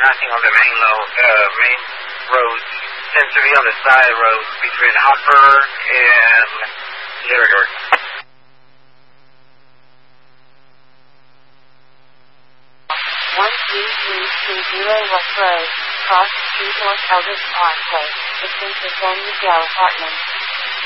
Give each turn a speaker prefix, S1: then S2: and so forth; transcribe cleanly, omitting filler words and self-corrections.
S1: passing on the main road. Tends to be on the side road between Hopper and Little York.
S2: 13330 West Road, cross street North Elders Parkway, between the San Miguel Apartments.